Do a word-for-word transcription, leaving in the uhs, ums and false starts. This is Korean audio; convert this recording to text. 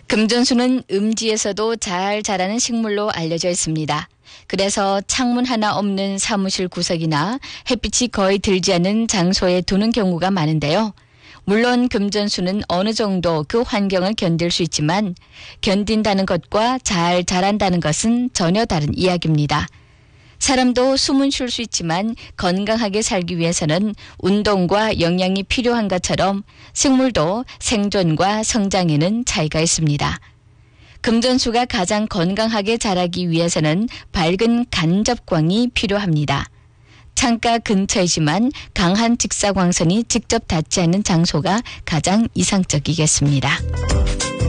금전수는 음지에서도 잘 자라는 식물로 알려져 있습니다. 그래서 창문 하나 없는 사무실 구석이나 햇빛이 거의 들지 않는 장소에 두는 경우가 많은데요. 물론 금전수는 어느 정도 그 환경을 견딜 수 있지만 견딘다는 것과 잘 자란다는 것은 전혀 다른 이야기입니다. 사람도 숨은 쉴 수 있지만 건강하게 살기 위해서는 운동과 영양이 필요한 것처럼 식물도 생존과 성장에는 차이가 있습니다. 금전수가 가장 건강하게 자라기 위해서는 밝은 간접광이 필요합니다. 창가 근처이지만 강한 직사광선이 직접 닿지 않는 장소가 가장 이상적이겠습니다.